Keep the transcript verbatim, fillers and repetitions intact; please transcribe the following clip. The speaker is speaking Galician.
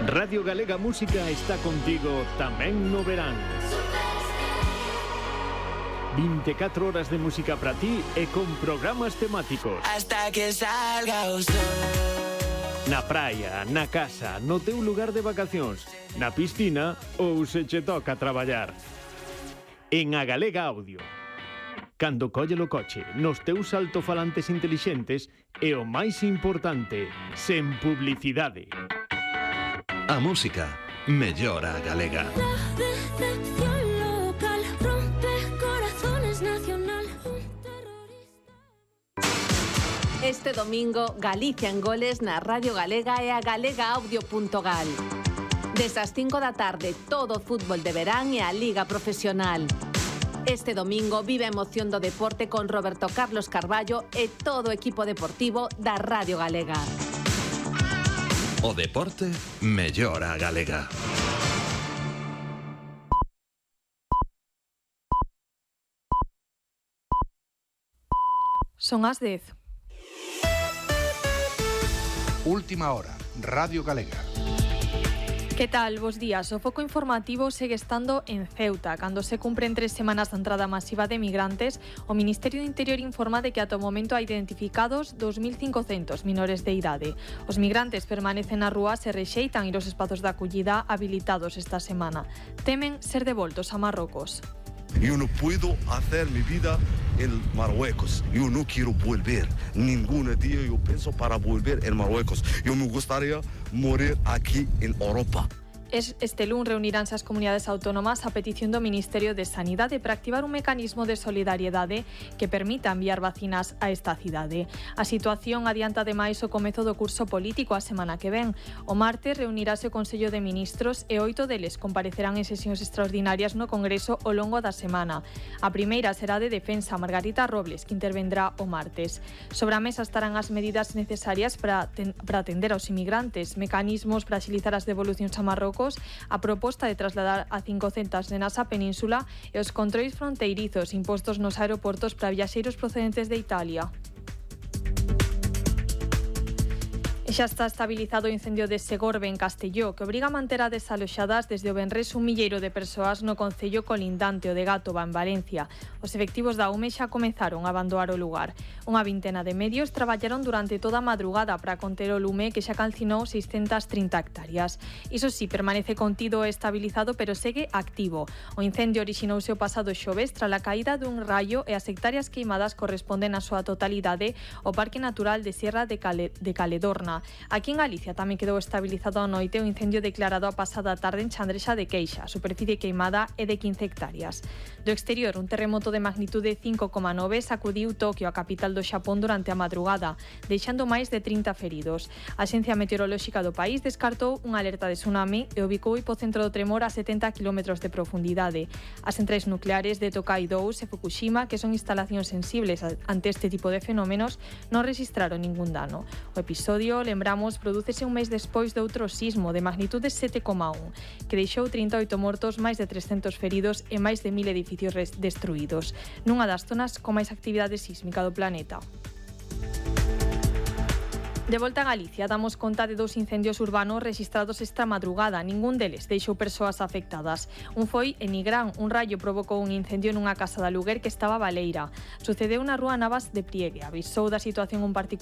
Radio Galega Música está contigo tamén no verán. vinte e catro horas de música para ti e con programas temáticos. Hasta que salga o sol. Na praia, na casa, no teu lugar de vacacións, na piscina ou se che toca traballar. En A Galega Audio. Cando colle o coche, nos teus altofalantes intelixentes e o máis importante, sen publicidade. A música mellora a galega. Este domingo, Galicia en goles na Radio Galega e a galega audio punto gal. Desas cinco da tarde, todo o fútbol de verán e a Liga Profesional. Este domingo vive a emoción do deporte con Roberto Carlos Carballo e todo o equipo deportivo da Radio Galega. O deporte mellora a galega. Son as dez. Última hora, Radio Galega. Que tal? Bos días. O foco informativo segue estando en Ceuta. Cando se cumpren tres semanas da entrada masiva de migrantes, o Ministerio do Interior informa de que ata o momento hai identificados dos mil cincocentos menores de idade. Os migrantes permanecen nas rúas e rexeitan ir aos espazos de acollida habilitados esta semana. Temen ser devoltos a Marrocos. Yo no puedo hacer mi vida en Marruecos. Yo no quiero volver. Ningún día yo pienso para volver en Marruecos. Yo me gustaría morir aquí en Europa. Este lunes reuniránse as comunidades autónomas a petición do Ministerio de Sanidade para activar un mecanismo de solidariedade que permita enviar vacinas a esta cidade. A situación adianta ademais o comezo do curso político a semana que ven. O martes reunirase o Consello de Ministros e oito deles comparecerán en sesións extraordinarias no Congreso ao longo da semana. A primeira será de Defensa, Margarita Robles, que intervendrá o martes. Sobre a mesa estarán as medidas necesarias para, para atender aos inmigrantes, mecanismos para axilizar as devolucións a Marrocos, a proposta de trasladar a cincocentas nenas á península e os controis fronteirizos impostos nos aeroportos para viaxeiros procedentes de Italia. Xa está estabilizado o incendio de Segorbe en Castelló, que obriga a manter a desaloxadas desde o venres un milleiro de persoas no concello colindante o de Gátova, en Valencia. Os efectivos da U M E xa comezaron a abandonar o lugar. Unha vintena de medios traballaron durante toda a madrugada para conter o lume que xa calcinou seiscentas trinta hectáreas. Iso sí, permanece contido e estabilizado, pero segue activo. O incendio orixinouse o pasado xoves tras a caída dun raio e as hectáreas queimadas corresponden a súa totalidade ao Parque Natural de Sierra de, Cale, de Caledorna. Aquí en Galicia tamén quedou estabilizado a noite o incendio declarado a pasada tarde en Chandrexa de Queixa. A superficie queimada é de quince hectáreas. Do exterior, un terremoto de magnitude cinco coma nove sacudiu Tokio, a capital do Xapón, durante a madrugada, deixando máis de trinta feridos. A Axencia Meteorolóxica do país descartou unha alerta de tsunami e ubicou o hipocentro do tremor a setenta quilómetros de profundidade. As centrais nucleares de Tokai dous e Fukushima, que son instalacións sensibles ante este tipo de fenómenos, non rexistraron ningún dano. O episodio, lembramos, prodúcese un mes despois de outro sismo de magnitude sete coma un, que deixou trinta e oito mortos, máis de trescentos feridos e máis de mil edificios destruídos, nunha das zonas con máis actividade sísmica do planeta. De volta a Galicia, damos conta de dous incendios urbanos rexistrados esta madrugada. Ningún deles deixou persoas afectadas. Un foi en Nigrán. Un raio provocou un incendio nunha casa de aluguer que estaba baleira. Sucedeu na rúa Navas de Priegue. Avisou da situación un particular